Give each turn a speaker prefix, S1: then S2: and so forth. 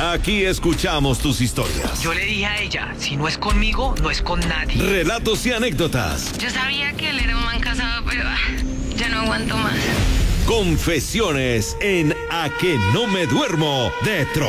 S1: Aquí escuchamos tus historias.
S2: Yo le dije a ella, si no es conmigo, no es con nadie.
S1: Relatos y anécdotas.
S3: Yo sabía que él era un man casado, pero ya no aguanto más.
S1: Confesiones en A que no me duermo de Tro.